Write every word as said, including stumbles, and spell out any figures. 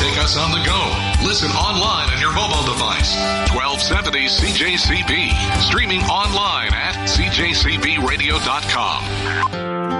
take us on the go. Listen online on your mobile device. twelve seventy C J C B. Streaming online at C J C B radio dot com.